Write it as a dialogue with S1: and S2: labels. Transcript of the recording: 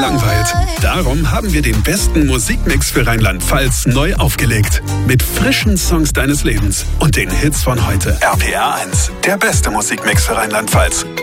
S1: langweilt. Darum haben wir den besten Musikmix für Rheinland-Pfalz neu aufgelegt. Mit frischen Songs deines Lebens und den Hits von heute. RPR 1, der beste Musikmix für Rheinland-Pfalz.